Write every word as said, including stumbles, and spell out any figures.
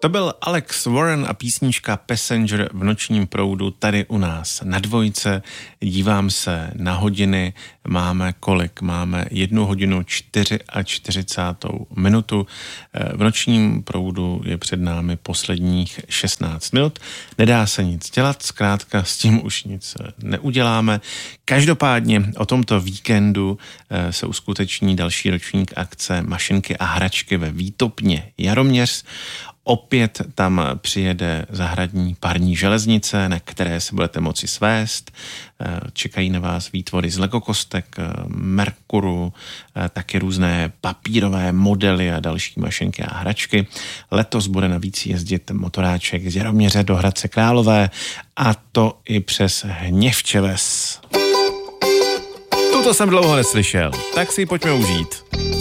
To byl Alex Warren a písnička Passenger v nočním proudu tady u nás na Dvojce. Dívám se na hodiny, máme kolik? Máme jednu hodinu čtyřicátou čtvrtou minutu. V nočním proudu je před námi posledních šestnáct minut. Nedá se nic dělat, zkrátka s tím už nic neuděláme. Každopádně o tomto víkendu se uskuteční další ročník akce Mašinky a hračky ve Výtopně Jaroměř. Opět tam přijede zahradní parní železnice, na které se budete moci svést. Čekají na vás výtvory z legokostek, Merkuru, taky různé papírové modely a další mašinky a hračky. Letos bude navíc jezdit motoráček z Jaroměře do Hradce Králové, a to i přes Hněvčeves. Tuto jsem dlouho neslyšel, tak si ji pojďme užít.